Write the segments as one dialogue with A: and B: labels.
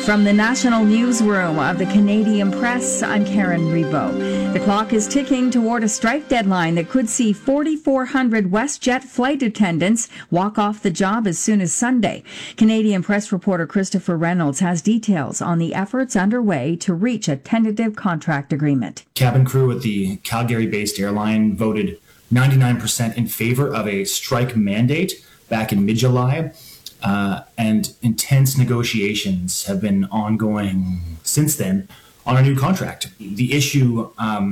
A: From the National Newsroom of the Canadian Press, I'm Karen Rebo. The clock is ticking toward a strike deadline that could see 4,400 WestJet flight attendants walk off the job as soon as Sunday. Canadian Press reporter Christopher Reynolds has details on the efforts underway to reach a tentative contract agreement.
B: Cabin crew at the Calgary-based airline voted 99% in favor of a strike mandate back in mid-July. And intense negotiations have been ongoing since then on a new contract. The issue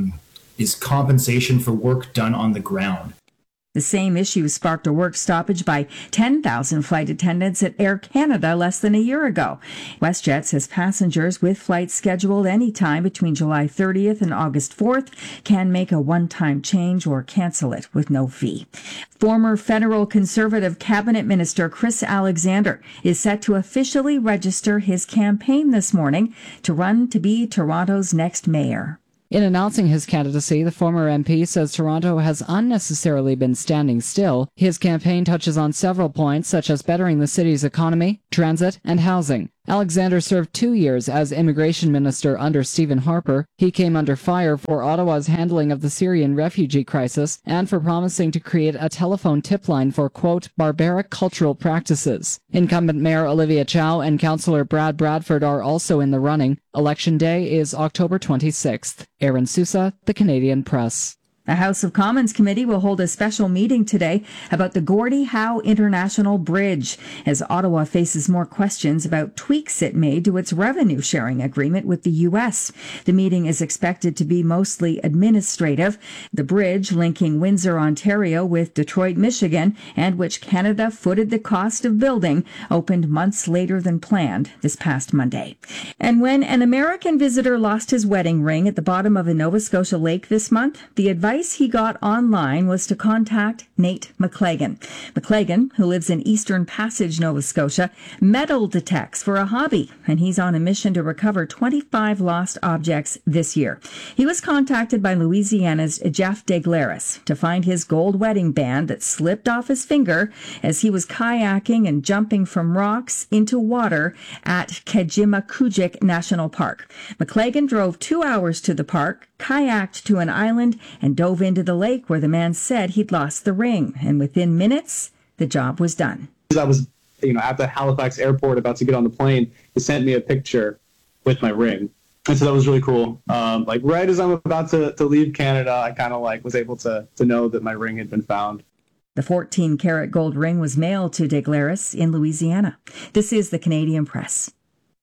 B: is compensation for work done on the ground.
A: The same issue sparked a work stoppage by 10,000 flight attendants at Air Canada less than a year ago. WestJet says passengers with flights scheduled anytime between July 30th and August 4th can make a one-time change or cancel it with no fee. Former federal Conservative cabinet minister Chris Alexander is set to officially register his campaign this morning to run to be Toronto's next mayor.
C: In announcing his candidacy, the former MP says Toronto has unnecessarily been standing still. His campaign touches on several points, such as bettering the city's economy, transit, and housing. Alexander served 2 years as immigration minister under Stephen Harper. He came under fire for Ottawa's handling of the Syrian refugee crisis and for promising to create a telephone tip line for, quote, barbaric cultural practices. Incumbent Mayor Olivia Chow and Councillor Brad Bradford are also in the running. Election day is October 26th. Aaron Sousa, The Canadian Press.
A: The House of Commons Committee will hold a special meeting today about the Gordie Howe International Bridge as Ottawa faces more questions about tweaks it made to its revenue-sharing agreement with the U.S. The meeting is expected to be mostly administrative. The bridge linking Windsor, Ontario with Detroit, Michigan, and which Canada footed the cost of building, opened months later than planned this past Monday. And when an American visitor lost his wedding ring at the bottom of a Nova Scotia lake this month, the advice he got online was to contact Nate McLagan. McLagan, who lives in Eastern Passage, Nova Scotia, metal detects for a hobby, and he's on a mission to recover 25 lost objects this year. He was contacted by Louisiana's Jeff Deglaris to find his gold wedding band that slipped off his finger as he was kayaking and jumping from rocks into water at Kejimkujik National Park. McLagan drove 2 hours to the park, kayaked to an island, and dove into the lake where the man said he'd lost the ring. And within minutes, the job was done.
D: I was, at the Halifax airport about to get on the plane. He sent me a picture with my ring. And so that was really cool. Right as I'm about to leave Canada, I kind of was able to know that my ring had been found.
A: The 14-karat gold ring was mailed to Deglaris in Louisiana. This is the Canadian Press.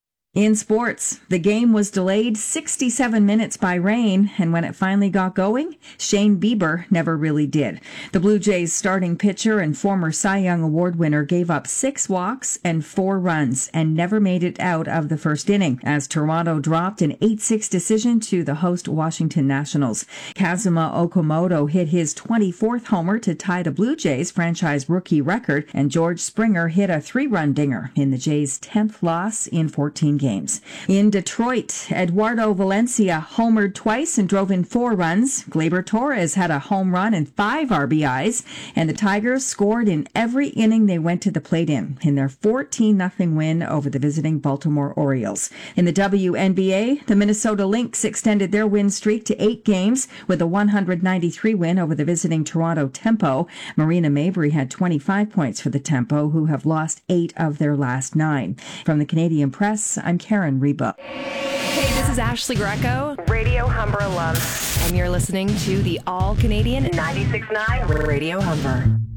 A: In sports, the game was delayed 67 minutes by rain, and when it finally got going, Shane Bieber never really did. The Blue Jays starting pitcher and former Cy Young Award winner gave up 6 walks and 4 runs and never made it out of the first inning as Toronto dropped an 8-6 decision to the host Washington Nationals. Kazuma Okamoto hit his 24th homer to tie the Blue Jays franchise rookie record, and George Springer hit a 3-run dinger in the Jays' 10th loss in 14 games. In Detroit, Eduardo Valencia homered twice and drove in 4 runs. Gleyber Torres had a home run and 5 RBIs, and the Tigers scored in every inning they went to the plate in their 14-0 win over the visiting Baltimore Orioles. In the WNBA, the Minnesota Lynx extended their win streak to 8 games with a 193 win over the visiting Toronto Tempo. Marina Mabrey had 25 points for the Tempo, who have lost 8 of their last 9. From the Canadian Press, I'm Karen Reba.
E: Hey, this is Ashley Greco, Radio Humber alum, and you're listening to the All-Canadian 96.9 Radio Humber.